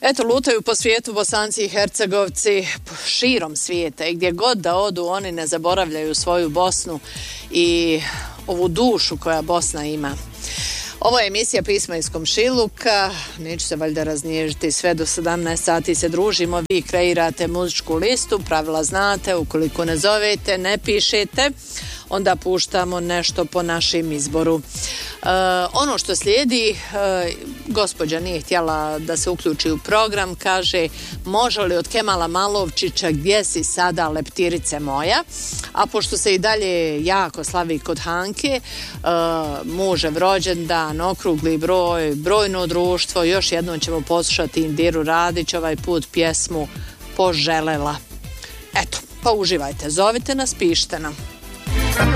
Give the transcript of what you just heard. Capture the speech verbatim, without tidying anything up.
Eto, lutaju po svijetu Bosanci i Hercegovci, širom svijeta i gdje god da odu, oni ne zaboravljaju svoju Bosnu i ovu dušu koja Bosna ima. Ovo je emisija Pisma iz komšiluka, neću se valjda raznježiti, sve do sedamnaest sati se družimo, vi kreirate muzičku listu, pravila znate, ukoliko ne zovete, ne pišete, onda puštamo nešto po našem izboru. E, ono što slijedi, e, gospođa nije htjela da se uključi u program, kaže može li od Kemala Malovčića gdje si sada leptirice moja, a pošto se i dalje jako slavi kod Hanke, e, mužev rođendan, okrugli broj, brojno društvo, još jednom ćemo poslušati Indiru Radić, ovaj put pjesmu Poželela. Eto, pa uživajte, zovite nas, pišite nam.